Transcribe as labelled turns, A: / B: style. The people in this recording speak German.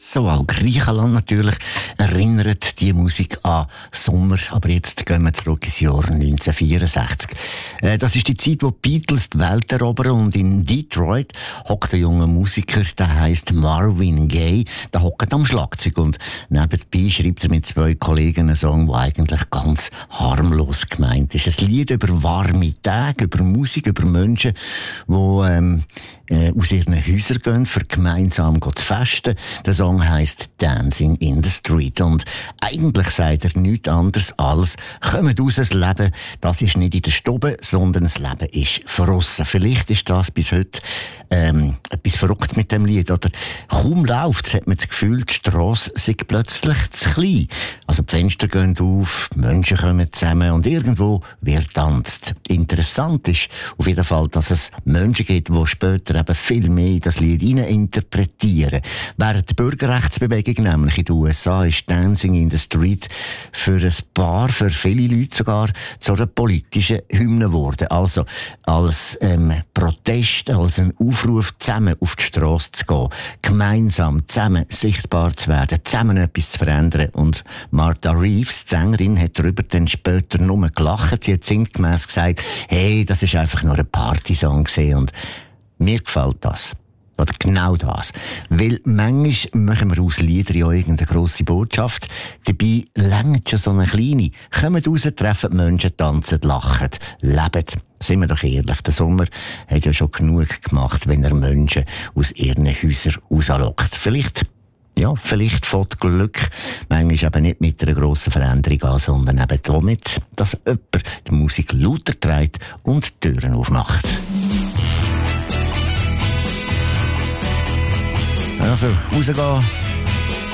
A: So, auch Griechenland natürlich erinnert die Musik an Sommer. Aber jetzt gehen wir zurück ins Jahr 1964. Das ist die Zeit, wo die Beatles die Welt erobern, und in Detroit hockt ein junger Musiker, der heisst Marvin Gaye. Der hockt am Schlagzeug und nebenbei schreibt er mit zwei Kollegen einen Song, der eigentlich ganz harmlos gemeint ist. Ein Lied über warme Tage, über Musik, über Menschen, die aus ihren Häusern gehen, für gemeinsam zu festen. Der Song heisst Dancing in the Street. Und eigentlich sagt er nichts anderes als, kommt raus, das Leben, das ist nicht in der Stube, sondern das Leben ist verrossen. Vielleicht ist das bis heute etwas verrückt mit dem Lied. Oder kaum läuft, hat man das Gefühl, die Strasse sei plötzlich zu klein. Also die Fenster gehen auf, Menschen kommen zusammen und irgendwo wird tanzt. Interessant ist auf jeden Fall, dass es Menschen gibt, die später eben viel mehr in das Lied interpretieren. Während der Bürgerrechtsbewegung nämlich in den USA ist Dancing in the Street für viele Leute sogar zu einer politischen Hymne geworden. Also als Protest, als ein Aufruf, zusammen auf die Strasse zu gehen, gemeinsam zusammen sichtbar zu werden, zusammen etwas zu verändern. Und Martha Reeves, die Sängerin, hat darüber dann später nur gelacht. Sie hat sinngemäss gesagt, hey, das ist einfach nur ein Partysong gewesen. Und mir gefällt das. Oder genau das. Weil manchmal machen wir aus Liedern ja irgendeine grosse Botschaft. Dabei reicht schon so eine kleine. Kommt raus, treffen Menschen, tanzen, lachen, leben. Sind wir doch ehrlich, der Sommer hat ja schon genug gemacht, wenn er Menschen aus ihren Häusern rauslockt. Vielleicht fällt Glück manchmal eben nicht mit einer grossen Veränderung an, sondern eben damit, dass jemand die Musik lauter trägt und die Türen aufmacht. Also, rausgehen,